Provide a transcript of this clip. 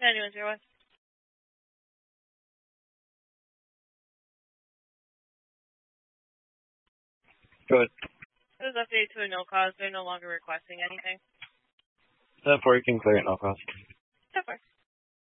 Anyone's here with. Good. It was updated to a no cause. They're no longer requesting anything. Therefore, you can clear it, no cost. So far.